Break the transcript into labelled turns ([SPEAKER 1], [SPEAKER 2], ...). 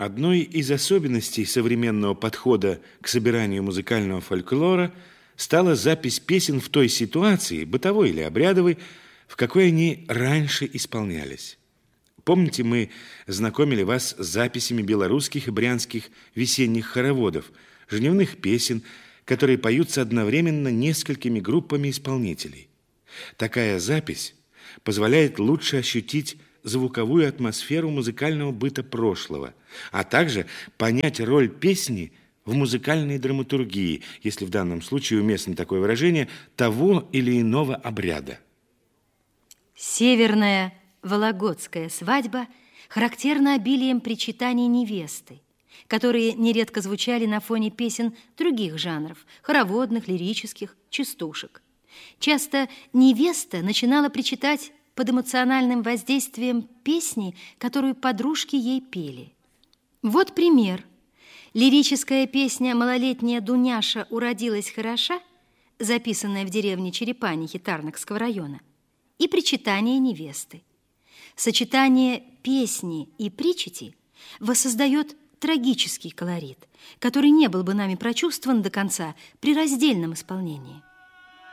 [SPEAKER 1] Одной из особенностей современного подхода к собиранию музыкального фольклора стала запись песен в той ситуации, бытовой или обрядовой, в какой они раньше исполнялись. Помните, мы знакомили вас с записями белорусских и брянских весенних хороводов, жнивных песен, которые поются одновременно несколькими группами исполнителей. Такая запись позволяет лучше ощутить звуковую атмосферу музыкального быта прошлого, а также понять роль песни в музыкальной драматургии, если в данном случае уместно такое выражение, того или иного обряда.
[SPEAKER 2] Северная вологодская свадьба характерна обилием причитаний невесты, которые нередко звучали на фоне песен других жанров – хороводных, лирических, частушек. Часто невеста начинала причитать под эмоциональным воздействием песни, которую подружки ей пели. Вот пример. Лирическая песня «Малолетняя Дуняша уродилась хороша», записанная в деревне Черепанихи Тарнакского района, и причитание невесты. Сочетание песни и причити воссоздает трагический колорит, который не был бы нами прочувствован до конца при раздельном исполнении.